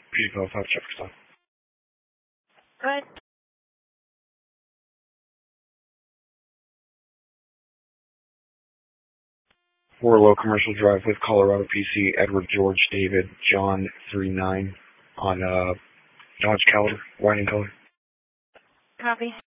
PG 5 traffic stop. Good. Four Low Commercial Drive with Colorado PC, Edward George David John 39 on Dodge Caliber, white in color. Copy.